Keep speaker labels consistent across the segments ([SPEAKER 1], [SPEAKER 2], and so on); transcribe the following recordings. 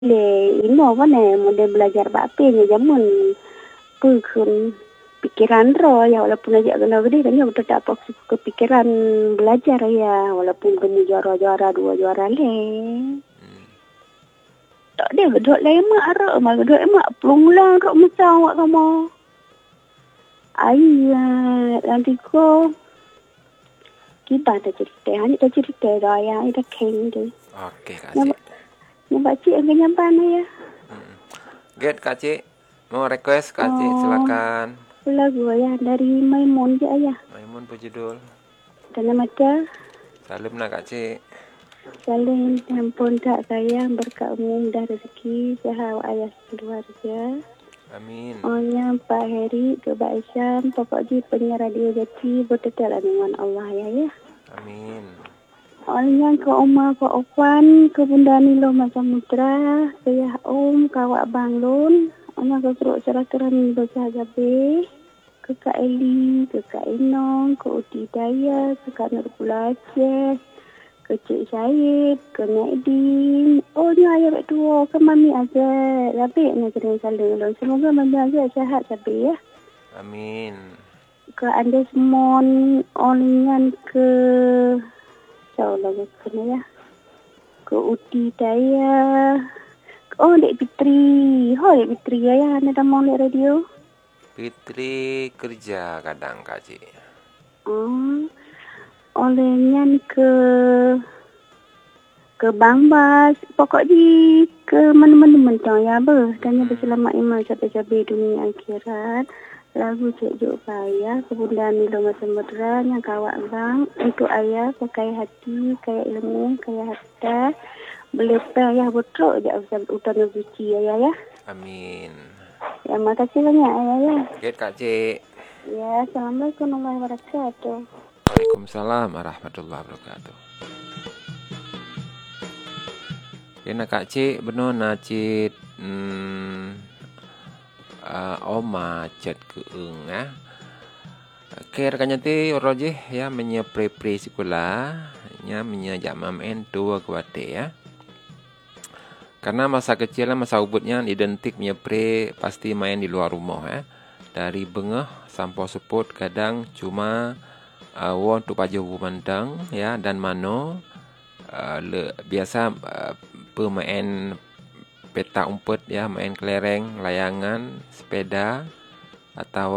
[SPEAKER 1] Ino model belajar bakpinya jamun pukun pikiran roh ya, walaupun aja kena gede kan ya udah tak kepikiran belajar ya, walaupun kena juara 2 juara le. Tak dia gedok lemak roh, mah gedok emak pelung lang roh mesang wak kamu. Ayat nanti ko kita tak cerita, hanya tak cerita dah ya, ida keng tu.
[SPEAKER 2] Okey Kak Cik.
[SPEAKER 1] Nampak cik agak nyampan ya.
[SPEAKER 2] Get Kak Cik. Mau request Kak Cik, silakan.
[SPEAKER 1] Lagu ya dari Maimun je ayah.
[SPEAKER 2] Maimun berjudul
[SPEAKER 1] Dan macam
[SPEAKER 2] Salam nak Kak Cik.
[SPEAKER 1] saling ampun tak sayang berkat umum dan rezeki sehat ayah keluarga.
[SPEAKER 2] Amin.
[SPEAKER 1] Ohnya Pak Heri ke Pak Isyam, pokok di penyiar radio Jati bertetel dengan Allah ya.
[SPEAKER 2] Amin.
[SPEAKER 1] Ohnya ke Oma Pak Opan, ke Bunda Nilo Masamudra, ke Yah Kawak Banglun, ohnya ke Keruk Serakaran Besar Gabe, ke Kak Eli, ke Kak Inong, ke Uti Daya, ke Kak Nur Pulau Aceh, ke Cik Syahid, ke Naidin. Ohnya ayah berdua, ke Mami Azad. Labik nak kena saling. Semoga Mami Azad sihat sampai ya.
[SPEAKER 2] Amin.
[SPEAKER 1] Ke Anda Semon, ohnya ke jauh lagi kena ya. Ke Uti Daya. Oh, Dek Fitri. Dek Fitri ya. Anda dah mau lihat radio?
[SPEAKER 2] Fitri kerja kadang Kak Cik.
[SPEAKER 1] Olehnya ke Bangbas. Pokok di ke mana-mana mentang ya ber. Tanya berselamat iman sampai dunia akhirat. Lagu Cik Juk Payah, ke Bunda Milo Masamudra, yang kawak bang. Untuk ayah, pakai hati, kaya ilmu, kaya harta. Belepah ya betul je utama suci ya ya.
[SPEAKER 2] Amin.
[SPEAKER 1] Ya, makasih banyak ya.
[SPEAKER 2] Get Kak Cik.
[SPEAKER 1] Ya, Assalamualaikum warahmatullahi wabarakatuh.
[SPEAKER 2] Waalaikumsalam warahmatullahi wabarakatuh. Kena Kak Cik benar nak cit oma cat keung ya. Ker kanyati roje ya pre sekolah nya menyajak mamen tua kuate ya. Karena masa kecil masa ubutnya identik pre pasti main di luar rumah ya. Dari bengah sampai seput kadang cuma won tu paju pemandang ya dan mano biasa pemain peta umpet ya, main kelereng, layangan, sepeda atau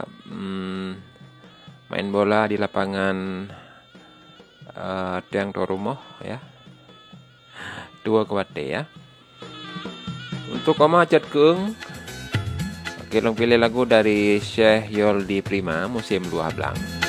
[SPEAKER 2] main bola di lapangan tiang rumah ya. Dua kuate ya. Untuk koma cat keung, oke long pilih lagu dari Syekh Yoldi Prima musim 12.